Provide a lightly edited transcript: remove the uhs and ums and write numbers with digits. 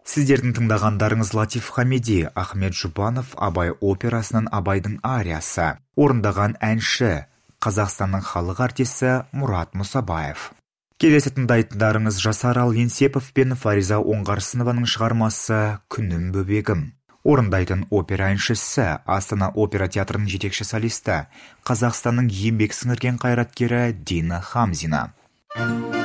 Сіздердің тыңдағандарыңыз Латиф Хамиди, Ахмет Жұбанов Абай операсынан Абайдың ариясы. Орындаған әнші, Қазақстанның халық артисі Мұрат Мұсабаев. Келесі тыңдайтындарыңыз Жасарал Еңсепов пен Фариза Оңғарсынованың шығармасы «Күнім бөбегім». Орындайтын опера әншісі, Астана опера театрының жетекші солисті, Қазақстанның еңбек сіңірген қайраткері Дина Хамзина.